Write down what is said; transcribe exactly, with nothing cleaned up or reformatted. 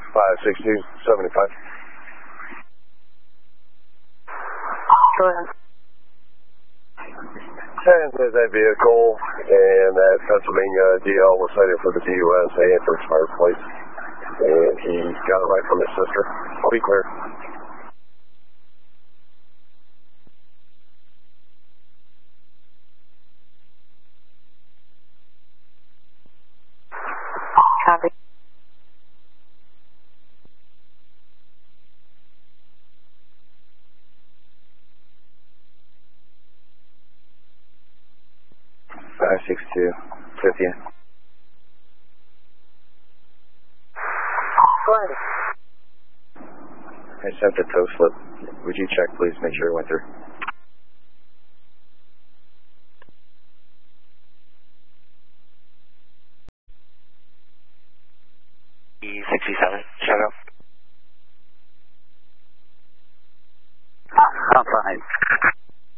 five six two, seventy-five. Go ahead. Transmit that vehicle, and that Pennsylvania D L was cited for the D U S and for expired plates. And he got it right from his sister. I'll be clear. Copy. five six two, fifty. Go ahead. I sent the tow slip. Would you check, please? Make sure it went through. E sixty-seven, shut up. I'm fine.